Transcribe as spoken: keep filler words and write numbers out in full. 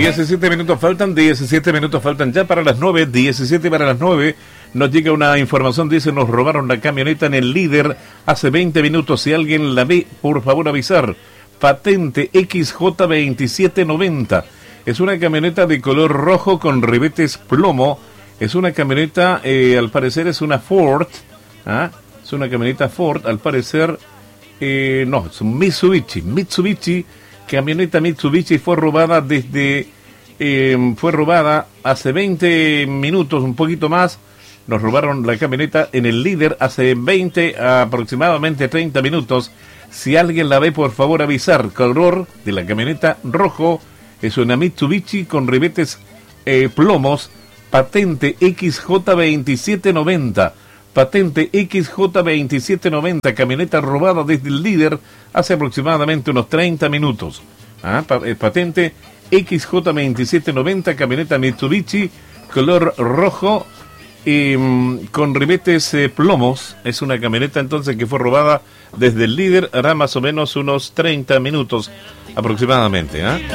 diecisiete minutos faltan, diecisiete minutos faltan ya para las nueve, diecisiete para las nueve. Nos llega una información, dice, nos robaron la camioneta en el Líder hace veinte minutos. Si alguien la ve, por favor avisar. Patente X J veintisiete noventa. Es una camioneta de color rojo con ribetes plomo. Es una camioneta, eh, al parecer es una Ford. ¿Ah? Es una camioneta Ford, al parecer, eh, no, es un Mitsubishi. Mitsubishi, camioneta Mitsubishi fue robada desde, eh, fue robada hace veinte minutos, un poquito más. Nos robaron la camioneta en el Líder hace veinte, aproximadamente treinta minutos. Si alguien la ve, por favor avisar. Color de la camioneta rojo. Es una Mitsubishi con ribetes eh, plomos. Patente X J veintisiete noventa. Patente X J veintisiete noventa. Camioneta robada desde el Líder hace aproximadamente unos treinta minutos. Ah, pa- eh, patente X J veintisiete noventa. Camioneta Mitsubishi color rojo. Y, um, con ribetes eh, plomos. Es una camioneta entonces que fue robada desde el Líder, hará más o menos unos treinta minutos aproximadamente, ¿eh?